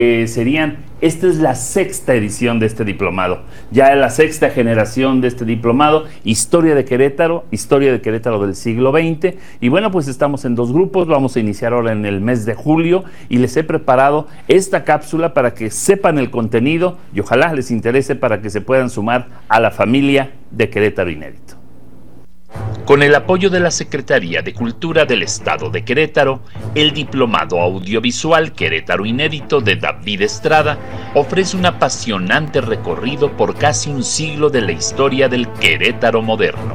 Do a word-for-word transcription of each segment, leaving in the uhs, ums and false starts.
Eh, serían, esta es la sexta edición de este diplomado, ya la sexta generación de este diplomado, Historia de Querétaro, Historia de Querétaro del siglo veinte, y bueno, pues estamos en dos grupos, vamos a iniciar ahora en el mes de julio, y les he preparado esta cápsula para que sepan el contenido, y ojalá les interese para que se puedan sumar a la familia de Querétaro Inédito. Con el apoyo de la Secretaría de Cultura del Estado de Querétaro, el Diplomado Audiovisual Querétaro Inédito de David Estrada ofrece un apasionante recorrido por casi un siglo de la historia del Querétaro moderno.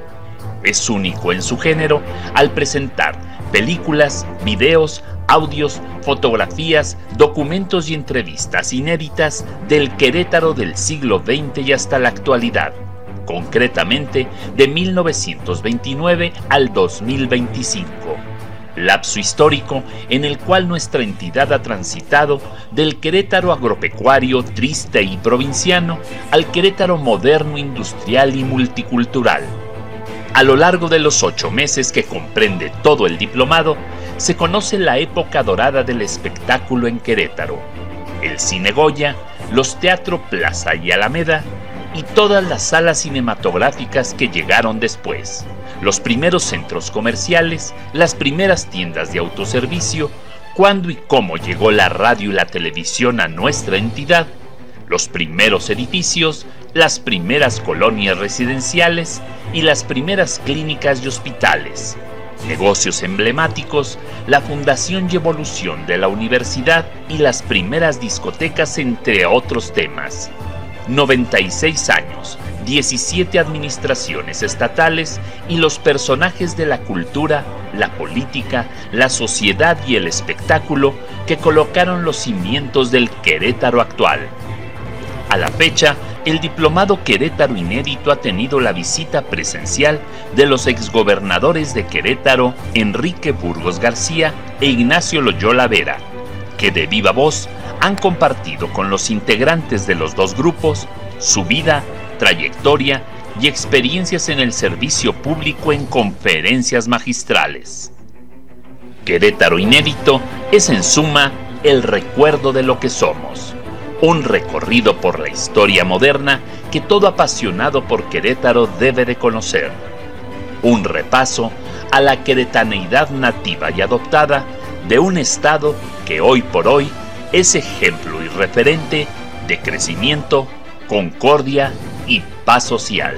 Es único en su género al presentar películas, videos, audios, fotografías, documentos y entrevistas inéditas del Querétaro del siglo veinte y hasta la actualidad. Concretamente de mil novecientos veintinueve al dos mil veinticinco, lapso histórico en el cual nuestra entidad ha transitado del Querétaro agropecuario, triste y provinciano al Querétaro moderno, industrial y multicultural. A lo largo de los ocho meses que comprende todo el diplomado, se conoce la época dorada del espectáculo en Querétaro, el Cine Goya, los Teatro Plaza y Alameda, y todas las salas cinematográficas que llegaron después, los primeros centros comerciales, las primeras tiendas de autoservicio, cuándo y cómo llegó la radio y la televisión a nuestra entidad, los primeros edificios, las primeras colonias residenciales y las primeras clínicas y hospitales, negocios emblemáticos, la fundación y evolución de la universidad y las primeras discotecas, entre otros temas. noventa y seis años, diecisiete administraciones estatales y los personajes de la cultura, la política, la sociedad y el espectáculo que colocaron los cimientos del Querétaro actual. A la fecha, el Diplomado Querétaro Inédito ha tenido la visita presencial de los exgobernadores de Querétaro, Enrique Burgos García e Ignacio Loyola Vera, que de viva voz han compartido con los integrantes de los dos grupos su vida, trayectoria y experiencias en el servicio público en conferencias magistrales. Querétaro Inédito es en suma el recuerdo de lo que somos, un recorrido por la historia moderna que todo apasionado por Querétaro debe de conocer, un repaso a la queretaneidad nativa y adoptada de un estado que hoy por hoy es ejemplo y referente de crecimiento, concordia y paz social.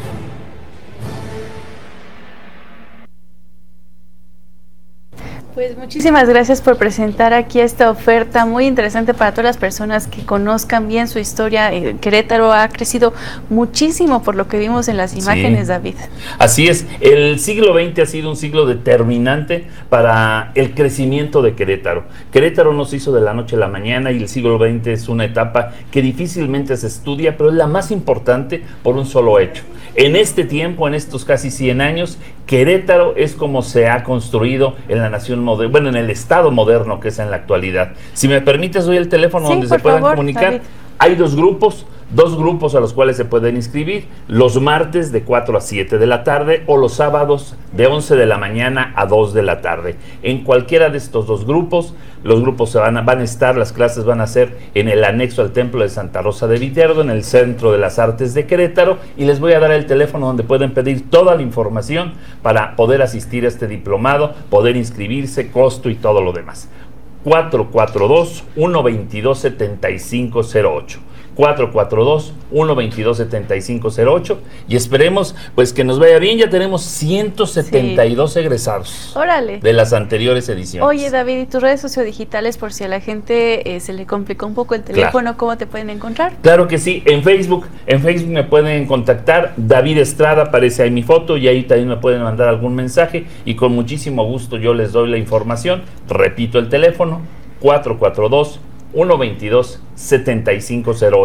Pues muchísimas gracias por presentar aquí esta oferta muy interesante para todas las personas que conozcan bien su historia. Eh, Querétaro ha crecido muchísimo por lo que vimos en las imágenes, sí. David. Así es, el siglo veinte ha sido un siglo determinante para el crecimiento de Querétaro. Querétaro no se hizo de la noche a la mañana y el siglo veinte es una etapa que difícilmente se estudia, pero es la más importante por un solo hecho. En este tiempo, en estos casi cien años, Querétaro es como se ha construido en la nación moderna, bueno, en el estado moderno que es en la actualidad. Si me permites, doy el teléfono sí, donde se puedan favor, comunicar. David. Hay dos grupos, dos grupos a los cuales se pueden inscribir, los martes de cuatro a siete de la tarde o los sábados de once de la mañana a dos de la tarde. En cualquiera de estos dos grupos, los grupos se van a, van a estar, las clases van a ser en el anexo al Templo de Santa Rosa de Viterbo, en el Centro de las Artes de Querétaro, y les voy a dar el teléfono donde pueden pedir toda la información para poder asistir a este diplomado, poder inscribirse, costo y todo lo demás. cuatro cuatro dos, uno dos dos, siete cinco cero ocho. cuatro cuatro dos, uno dos dos, siete cinco cero ocho y esperemos pues que nos vaya bien. Ya tenemos ciento setenta y dos sí. egresados. Órale. De las anteriores ediciones. Oye, David, ¿y tus redes sociodigitales por si a la gente eh, se le complicó un poco el teléfono, claro. ¿Cómo te pueden encontrar? Claro que sí, en Facebook, en Facebook me pueden contactar, David Estrada, aparece ahí mi foto y ahí también me pueden mandar algún mensaje y con muchísimo gusto yo les doy la información. Repito el teléfono, cuatro cuatro dos, uno dos dos, siete cinco cero ocho.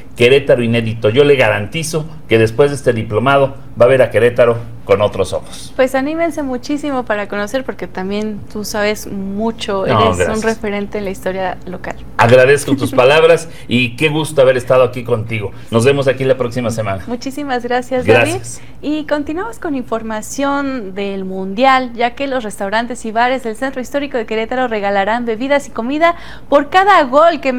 Querétaro Inédito. Yo le garantizo que después de este diplomado va a ver a Querétaro con otros ojos. Pues anímense muchísimo para conocer, porque también tú sabes mucho, No, eres gracias. un referente en la historia local. Agradezco tus palabras y qué gusto haber estado aquí contigo. Nos vemos aquí la próxima semana. Muchísimas gracias, Gracias. David. Y continuamos con información del Mundial, ya que los restaurantes y bares del Centro Histórico de Querétaro regalarán bebidas y comida por cada gol que